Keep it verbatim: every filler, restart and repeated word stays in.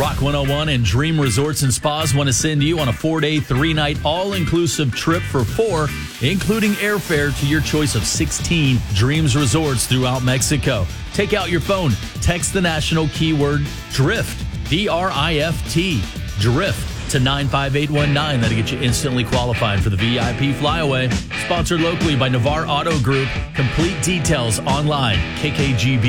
Rock one oh one and Dream Resorts and Spas want to send you on a four-day, three-night, all-inclusive trip for four, including airfare to your choice of sixteen Dreams Resorts throughout Mexico. Take out your phone, text the national keyword DRIFT, D R I F T, DRIFT, to nine five eight one nine. That'll get you instantly qualified for the V I P flyaway. Sponsored locally by Navarre Auto Group. Complete details online, K K G B